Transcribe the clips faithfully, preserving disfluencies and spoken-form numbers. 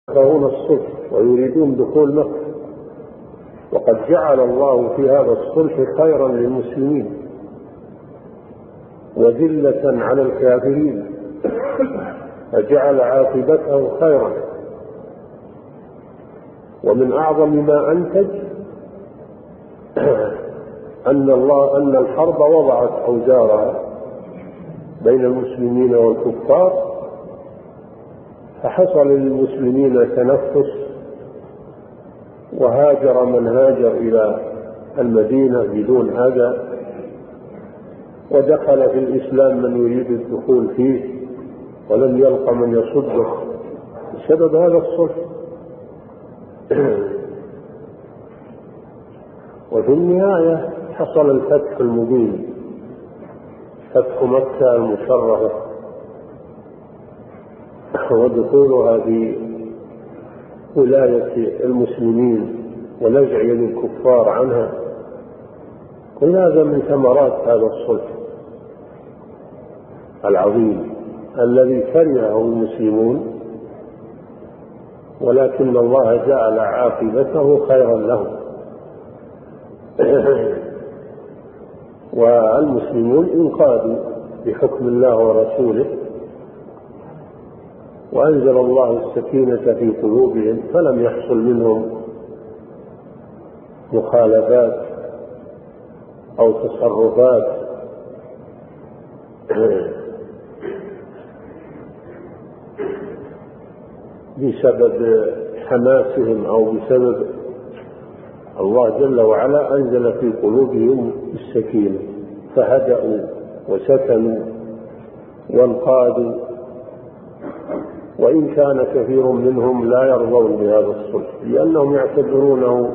يكرهون الصلح ويريدون دخول مكة، وقد جعل الله في هذا الصلح خيرا للمسلمين وذلة على الكافرين، فجعل عاقبته خيرا. ومن أعظم ما أنتج أن الله أن الحرب وضعت أوزارها بين المسلمين والكفار، فحصل للمسلمين تنفس، وهاجر من هاجر إلى المدينة بدون أذى، ودخل في الإسلام من يريد الدخول فيه ولم يلق من يصده بسبب هذا الصلح. وفي النهاية حصل الفتح المبين، فتح مكة المشرفة ودخولها في ولاية المسلمين ونزع الكفار عنها. كل هذا من ثمرات هذا الصلح العظيم الذي كرهه المسلمون، ولكن الله جعل عاقبته خيرا لهم. والمسلمون انقادوا بحكم الله ورسوله، وأنزل الله السكينة في قلوبهم، فلم يحصل منهم مخالفات أو تصرفات بسبب حماسهم أو بسبب الله جل وعلا أنزل في قلوبهم السكينة، فهدأوا وسكنوا وانقادوا، وإن كان كثير منهم لا يرضون بهذا الصلح لأنهم يعتبرونه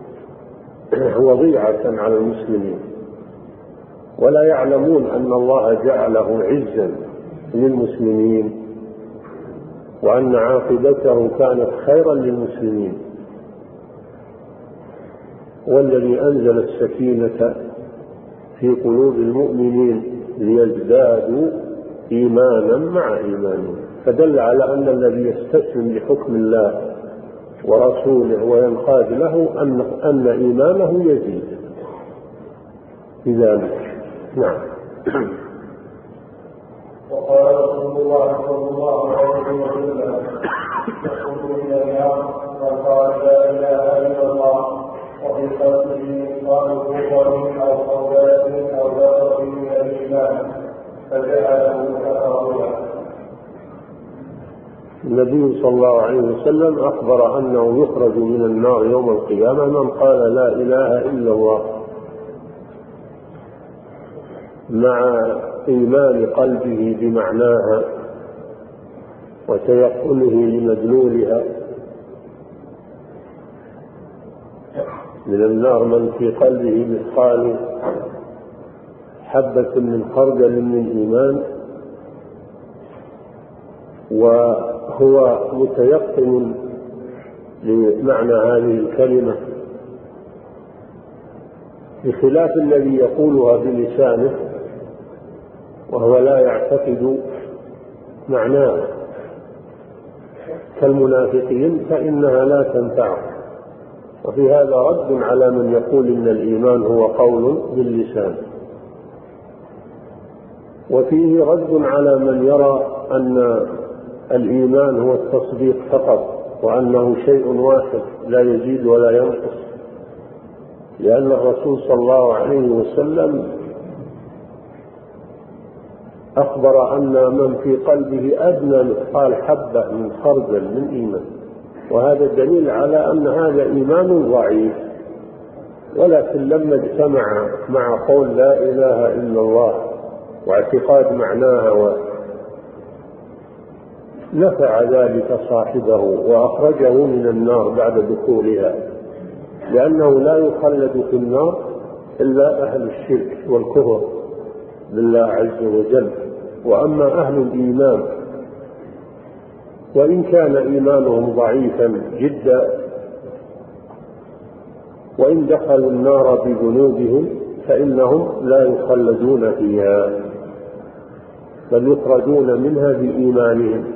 وضيعة على المسلمين، ولا يعلمون أن الله جعله عزا للمسلمين وأن عاقبته كانت خيرا للمسلمين. والذي أنزل السكينة في قلوب المؤمنين ليزدادوا إيمانا مع إيمانهم، فدل على أن الذي يستسلم لحكم الله ورسوله وينقاد له أن, أن إيمانه يزيد بذلك. نعم. وقال رسول الله صلى الله عليه وسلم: يخرج من النار من قال لا اله الا الله وفي قلبه مثقال كفر او خردل او ذره من الايمان فجعله كفرا. النبي صلى الله عليه وسلم أخبر أنه يخرج من النار يوم القيامة من قال لا إله إلا الله مع إيمان قلبه بمعناها وتيقنه لمدلولها. من النار من في قلبه مثقال حبة من خردل من إيمان، وهو متيقن لمعنى هذه الكلمة، بخلاف الذي يقولها بلسانه وهو لا يعتقد معناها كالمنافقين، فإنها لا تنفعه. وفي هذا رد على من يقول إن الإيمان هو قول باللسان، وفيه رد على من يرى أن الإيمان هو التصديق فقط وأنه شيء واحد لا يزيد ولا ينقص، لأن الرسول صلى الله عليه وسلم أخبر أن من في قلبه أدنى مثقال حبة من خردل من إيمان، وهذا دليل على أن هذا إيمان ضعيف. ولكن لما اجتمع مع قول لا إله إلا الله واعتقاد معناها نفع ذلك صاحبه وأخرجه من النار بعد دخولها، لأنه لا يخلد في النار إلا أهل الشرك والكفر بالله عز وجل. وأما أهل الإيمان وإن كان إيمانهم ضعيفا جدا وإن دخلوا النار بذنوبهم فإنهم لا يخلدون فيها بل يخرجون منها بإيمانهم.